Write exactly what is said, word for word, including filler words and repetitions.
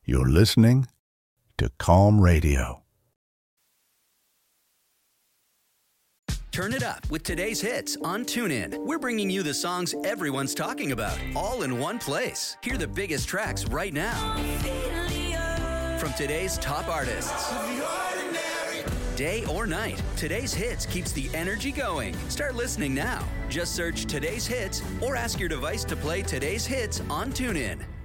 You're listening to Calm Radio. Turn it up with today's hits on TuneIn. We're bringing you the songs everyone's talking about, all in one place. Hear the biggest tracks right now from today's top artists. Day or night, today's hits keeps the energy going. Start listening now. Just search today's hits or ask your device to play today's hits on TuneIn.